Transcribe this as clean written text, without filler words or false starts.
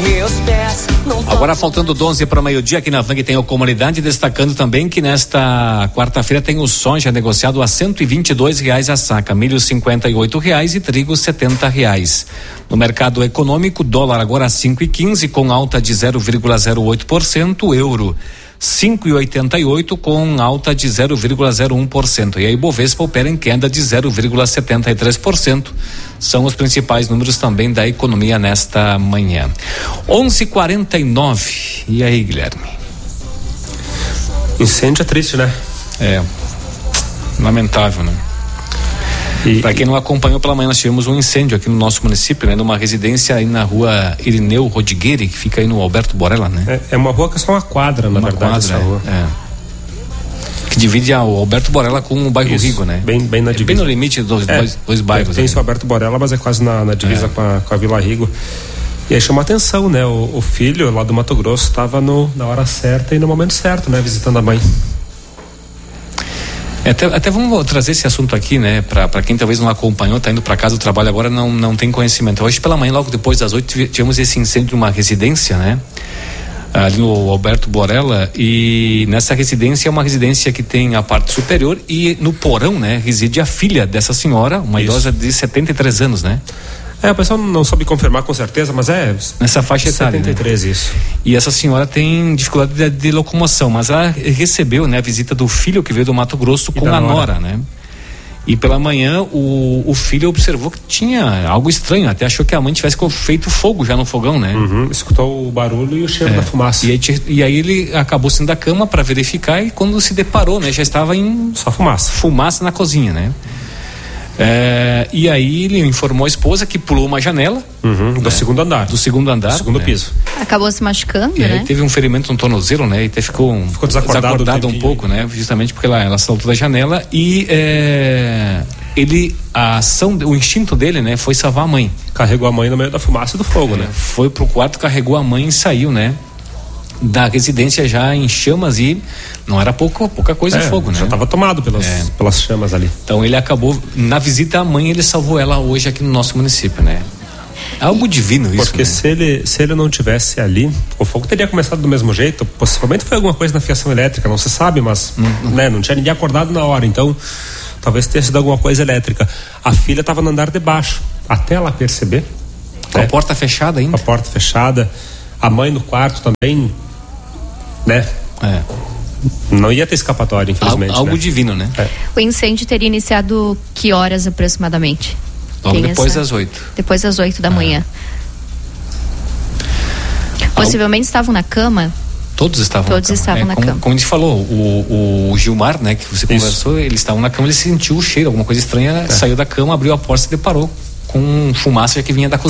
meus pés. Agora faltando 12 para o meio-dia aqui na VANG tem a comunidade, destacando também que nesta quarta-feira tem o soja negociado a R$122 a saca, milho R$58 e trigo R$70. No mercado econômico, dólar agora 5,15 com alta de 0,08%, euro 5,88 com alta de 0,01%. E a Ibovespa opera em queda de 0,73%. São os principais números também da economia nesta manhã. 11:49. E aí, Guilherme? Incêndio é triste, né? É. Lamentável, né? Para quem não acompanhou pela manhã, nós tivemos um incêndio aqui no nosso município, né? Numa residência aí na rua Irineu Rodigueri, que fica aí no Alberto Borella, né? É uma rua que é só uma quadra, na verdade, essa rua. Que divide o Alberto Borella com o bairro Rigo, né? Bem na divisa. Bem no limite dos dois bairros. Tem o Alberto Borella, mas é quase na divisa com a Vila Rigo. E aí chama atenção, né? O filho lá do Mato Grosso estava na hora certa e no momento certo, né? Visitando a mãe. Até vamos trazer esse assunto aqui, né? Para quem talvez não acompanhou, tá indo para casa do trabalho agora, não tem conhecimento. Hoje pela manhã, logo depois das 8, tivemos esse incêndio numa residência, né? Ali no Alberto Borella, e nessa residência é uma residência que tem a parte superior e no porão, né? Reside a filha dessa senhora, uma idosa de 73 anos, né? O pessoal não soube confirmar com certeza, mas nessa faixa etária, 73, né? Isso. E essa senhora tem dificuldade de locomoção, mas ela recebeu, né, a visita do filho que veio do Mato Grosso com a nora, né? E pela manhã o filho observou que tinha algo estranho, até achou que a mãe tivesse feito fogo já no fogão, né? Escutou o barulho e o cheiro da fumaça. E aí ele acabou saindo da cama para verificar e quando se deparou, né, já estava só fumaça. Fumaça na cozinha, né? E aí ele informou a esposa que pulou uma janela do segundo andar. Do segundo piso. Acabou se machucando, e aí teve um ferimento no tornozelo, né? E até ficou desacordado um pouco, né? Justamente porque ela saltou da janela e o instinto dele, né? Foi salvar a mãe. Carregou a mãe no meio da fumaça e do fogo, né? Foi pro quarto, carregou a mãe e saiu, né? Da residência já em chamas e não era pouca coisa de fogo, né? Já estava tomado pelas chamas ali. Então ele acabou, na visita à mãe, ele salvou ela hoje aqui no nosso município, né? Algo divino isso, porque né? se ele não tivesse ali, o fogo teria começado do mesmo jeito. Possivelmente foi alguma coisa na fiação elétrica, não se sabe, mas né, não tinha ninguém acordado na hora, então talvez tenha sido alguma coisa elétrica. A filha estava no andar de baixo, até ela perceber, com a porta fechada ainda. Com a porta fechada, a mãe no quarto também, né? Não ia ter escapatória, infelizmente. Algo divino, né? O incêndio teria iniciado que horas aproximadamente? Logo depois das 8. Depois das 8 da manhã. Possivelmente estavam na cama? Todos estavam na cama. Como a gente falou, o Gilmar, né, que você conversou, eles estavam na cama, ele sentiu o cheiro, alguma coisa estranha, saiu da cama, abriu a porta e se deparou com fumaça que vinha da cozinha.